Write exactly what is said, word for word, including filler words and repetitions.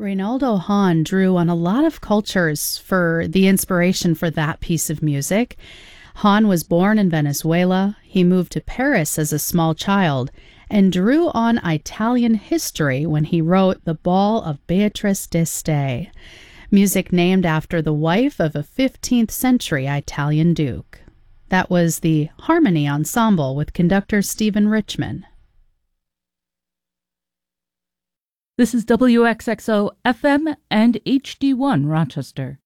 Reynaldo Hahn drew on a lot of cultures for the inspiration for that piece of music. Hahn was born in Venezuela. He moved to Paris as a small child and drew on Italian history when he wrote The Ball of Beatrice d'Este, music named after the wife of a fifteenth century Italian duke. That was the Harmony Ensemble with conductor Stephen Richman. This is W X X O F M and H D one Rochester.